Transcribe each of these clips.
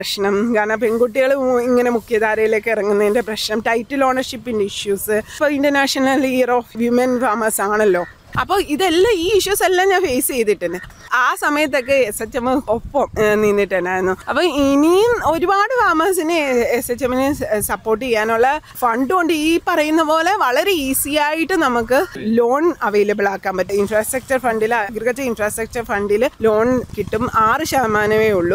പ്രശ്നം, കാരണം പെൺകുട്ടികൾ ഇങ്ങനെ മുഖ്യധാരയിലേക്ക് ഇറങ്ങുന്നതിൻ്റെ പ്രശ്നം, ടൈറ്റിൽ ഓണർഷിപ്പിൻ്റെ ഇഷ്യൂസ്. ഇപ്പോൾ international year of women farmers ആണല്ലോ. അപ്പോൾ ഇതെല്ലാം ഈ ഇഷ്യൂസ് എല്ലാം ഞാൻ ഫേസ് ചെയ്തിട്ടുണ്ട്. ആ സമയത്തൊക്കെ SHM ഒപ്പം നിന്നിട്ടുണ്ടായിരുന്നു. അപ്പോൾ ഇനിയും ഒരുപാട് ഫാമേഴ്സിനെ SHMനെ സപ്പോർട്ട് ചെയ്യാനുള്ള ഫണ്ട് കൊണ്ട് ഈ പറയുന്ന പോലെ വളരെ ഈസി ആയിട്ട് നമുക്ക് ലോൺ അവൈലബിൾ ആക്കാൻ പറ്റും. ഇൻഫ്രാസ്ട്രക്ചർ ഫണ്ടിൽ, അഗ്രികൾച്ചർ ഇൻഫ്രാസ്ട്രക്ചർ ഫണ്ടിൽ ലോൺ കിട്ടും. 6% ഉള്ളൂ.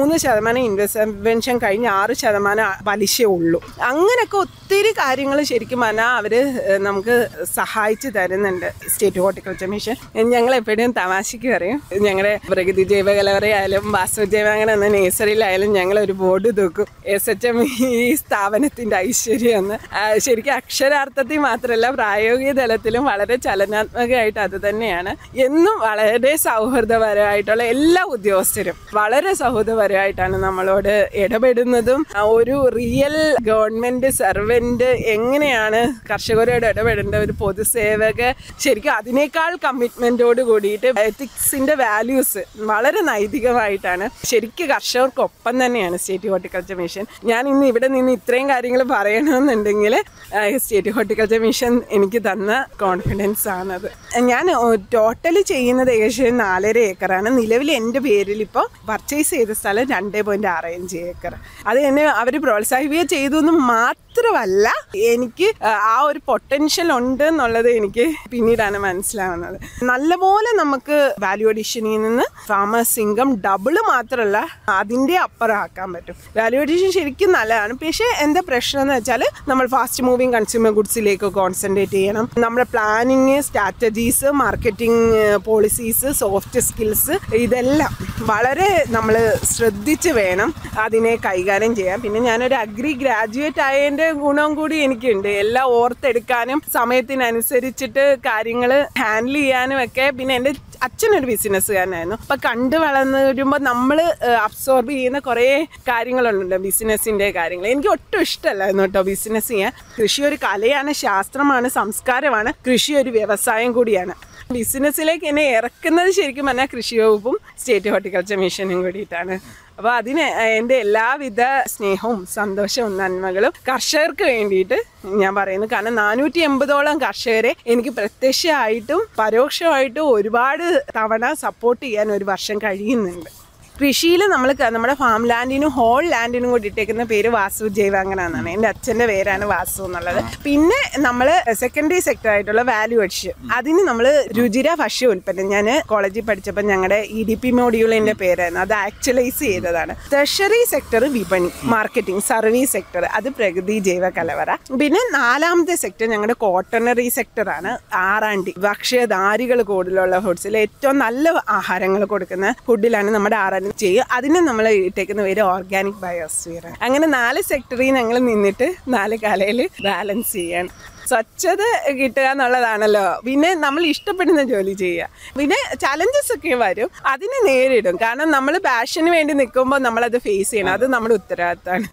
3% ഇൻവെസ്റ്റ്മെൻഷൻ കഴിഞ്ഞ് 6% പലിശ ഉള്ളൂ. അങ്ങനെയൊക്കെ ഒത്തിരി കാര്യങ്ങൾ ശരിക്കും പറഞ്ഞാൽ അവർ നമുക്ക് സഹായിച്ചു തരുന്നുണ്ട് സ്റ്റേറ്റ് ഹോർട്ടിക്കൾച്ചർ മിഷൻ. ഞങ്ങൾ എപ്പോഴും തമാശയ്ക്ക് പറയും, ഞങ്ങളുടെ പ്രകൃതി ജൈവ കലവറയായാലും വാസ്തു ജൈവ അങ്ങനെ എന്ന നേഴ്സറിയിലായാലും ഞങ്ങളൊരു ബോർഡ് തൂക്കും, SHM ഈ സ്ഥാപനത്തിൻ്റെ ഐശ്വര്യം എന്ന്. ശരിക്കും അക്ഷരാർത്ഥത്തിൽ മാത്രമല്ല പ്രായോഗിക തലത്തിലും വളരെ ചലനാത്മകമായിട്ട് അത് തന്നെയാണ്. എന്നും വളരെ സൗഹൃദപരമായിട്ടുള്ള എല്ലാ ഉദ്യോഗസ്ഥരും വളരെ സൗഹൃദപരമായിട്ടാണ് നമ്മളോട് ഇടപെടുന്നതും. ഒരു റിയൽ ഗവൺമെൻറ് സർവൻറ്റ് എങ്ങനെയാണ് കർഷകരോട് ഇടപെടേണ്ട ഒരു പൊതുസേവക, ശരിക്കും അതിനേക്കാൾ കമ്മിറ്റ്മെൻറ്റോട് കൂടിയിട്ട് എത്തിക്സിൻ്റെ വാല്യൂസ് വളരെ നൈതികമായിട്ടാണ്. ശരിക്കും കർഷകർക്കൊപ്പം തന്നെയാണ് സ്റ്റേറ്റ് ഹോർട്ടിക്കൾച്ചർ മിഷൻ. ഞാൻ ഇന്ന് ഇവിടെ നിന്ന് ഇത്രയും കാര്യങ്ങൾ പറയണമെന്നുണ്ടെങ്കിൽ സ്റ്റേറ്റ് ഹോർട്ടിക്കൾച്ചർ മിഷൻ എനിക്ക് തന്ന കോൺഫിഡൻസ് ആണത്. ഞാൻ ടോട്ടൽ ചെയ്യുന്നത് ഏകദേശം 4.5 ഏക്കറാണ്. നിലവിൽ എൻ്റെ പേരിൽ ഇപ്പോൾ പർച്ചേസ് ചെയ്ത സ്ഥലം 2.65 ഏക്കർ. അത് എന്നെ അവർ പ്രോത്സാഹിപ്പിക്കുക ചെയ്തു എന്ന് മാത്രമല്ല, എനിക്ക് ആ ഒരു പൊട്ടൻഷ്യൽ ഉണ്ട് എന്നുള്ളത് എനിക്ക് പിന്നീടാണ് മനസ്സിലാവുന്നത്. നല്ലപോലെ നമുക്ക് വാല്യൂ അഡീഷനിൽ നിന്ന് ഫാമേഴ്സ് ഇൻകം ഡബിൾ മാത്രമല്ല അതിൻ്റെ അപ്പുറം ആക്കാൻ പറ്റും. വാല്യൂ അഡീഷൻ ശരിക്കും നല്ലതാണ്. പക്ഷേ എന്താ പ്രശ്നം എന്ന് വെച്ചാൽ നമ്മൾ ഫാസ്റ്റ് മൂവിങ് കൺസ്യൂമർ ഗുഡ്സിലേക്ക് കോൺസെൻട്രേറ്റ് ചെയ്യണം. നമ്മുടെ planning, strategies, marketing policies, soft skills ഇതെല്ലാം വളരെ നമ്മൾ ശ്രദ്ധിച്ച് വേണം അതിനെ കൈകാര്യം ചെയ്യാൻ. പിന്നെ ഞാനൊരു അഗ്രി ഗ്രാജുവേറ്റ് ആയതിൻ്റെ ഗുണം കൂടി എനിക്കുണ്ട്. എല്ലാം ഓർത്തെടുക്കാനും സമയത്തിനനുസരിച്ചിട്ട് കാര്യങ്ങൾ ഹാൻഡിൽ ചെയ്യാനും ഒക്കെ. പിന്നെ എൻ്റെ അച്ഛനൊരു ബിസിനസ്സുകാരനായിരുന്നു. അപ്പം കണ്ടു വളർന്നു വരുമ്പോൾ നമ്മൾ അബ്സോർബ് ചെയ്യുന്ന കുറേ കാര്യങ്ങളുണ്ട്, ബിസിനസ്സിൻ്റെ കാര്യങ്ങൾ. എനിക്ക് ഒട്ടും ഇഷ്ടമല്ലായിരുന്നു കേട്ടോ ബിസിനസ് ചെയ്യാൻ. കൃഷി ഒരു കലയാണ്, ശാസ്ത്രമാണ്, സംസ്കാരമാണ്. കൃഷി ഒരു വ്യവസായം കൂടിയാണ്. ബിസിനസ്സിലേക്ക് എന്നെ ഇറക്കുന്നത് ശരിക്കും പറഞ്ഞാൽ കൃഷി വകുപ്പും സ്റ്റേറ്റ് ഹോർട്ടിക്കൾച്ചർ മിഷനും കൂടിയിട്ടാണ്. അപ്പോൾ അതിന് എൻ്റെ എല്ലാവിധ സ്നേഹവും സന്തോഷവും നന്മകളും കർഷകർക്ക് വേണ്ടിയിട്ട് ഞാൻ പറയുന്നു. കാരണം 480ഓളം കർഷകരെ എനിക്ക് പ്രത്യക്ഷമായിട്ടും പരോക്ഷമായിട്ടും ഒരുപാട് തവണ സപ്പോർട്ട് ചെയ്യാൻ ഒരു വർഷം കഴിയുന്നുണ്ട്. കൃഷിയിൽ നമ്മൾ നമ്മുടെ ഫാം ലാൻഡിനും ഹോൾ ലാൻഡിനും കൂടി ഇട്ടേക്കുന്ന പേര് വാസു ജൈവാങ്കന എന്നാണ്. എൻ്റെ അച്ഛൻ്റെ പേരാണ് വാസു എന്നുള്ളത്. പിന്നെ നമ്മൾ സെക്കൻഡറി സെക്ടർ ആയിട്ടുള്ള വാല്യൂ അഡിഷൻ, അതിന് നമ്മൾ രുചിര ഭക്ഷ്യ ഉൽപ്പന്നം, ഞാൻ കോളേജിൽ പഠിച്ചപ്പോൾ ഞങ്ങളുടെ EDP മോഡ്യൂളിൻ്റെ പേരായിരുന്നു, അത് ആക്ച്വലൈസ് ചെയ്തതാണ്. ടെർഷറി സെക്ടർ വിപണി, മാർക്കറ്റിംഗ്, സർവീസ് സെക്ടർ അത് പ്രകൃതി ജൈവ കലവറ. പിന്നെ 4ാമത്തെ സെക്ടർ ഞങ്ങളുടെ കോട്ടണറി സെക്ടറാണ്. ആറാണ്ടി ഭക്ഷ്യധാരികൾ കൂടുതലുള്ള ഫുഡ്സിൽ ഏറ്റവും നല്ല ആഹാരങ്ങൾ കൊടുക്കുന്ന ഫുഡിലാണ് നമ്മുടെ ആറാണ്ടി ചെയ്യുക. അതിന് നമ്മൾ ഇട്ടേക്കുന്ന പേര് ഓർഗാനിക് ബയോസ്ഫിയർ. അങ്ങനെ 4 സെക്ടറിൽ ഞങ്ങൾ നിന്നിട്ട് 4 കലയിൽ ബാലൻസ് ചെയ്യണം. സ്വച്ഛത കിട്ടുക എന്നുള്ളതാണല്ലോ. പിന്നെ നമ്മൾ ഇഷ്ടപ്പെടുന്ന ജോലി ചെയ്യുക. പിന്നെ ചലഞ്ചസ് ഒക്കെ വരും, അതിനെ നേരിടും. കാരണം നമ്മൾ പാഷന് വേണ്ടി നിൽക്കുമ്പോൾ നമ്മളത് ഫേസ് ചെയ്യണം. അത് നമ്മുടെ ഉത്തരവാദിത്തമാണ്.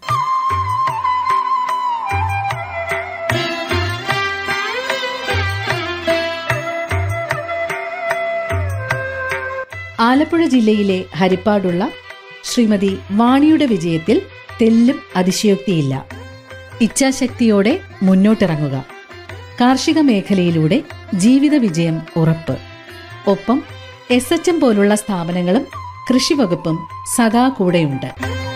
ആലപ്പുഴ ജില്ലയിലെ ഹരിപ്പാടുള്ള ശ്രീമതി വാണിയുടെ വിജയത്തിൽ തെല്ലും അതിശയോക്തിയില്ല. ഇച്ഛാശക്തിയോടെ മുന്നോട്ടിറങ്ങുക. കാർഷിക മേഖലയിലൂടെ ജീവിത വിജയം ഉറപ്പ്. ഒപ്പം SHM പോലുള്ള സ്ഥാപനങ്ങളും കൃഷിവകുപ്പും സദാ കൂടെയുണ്ട്.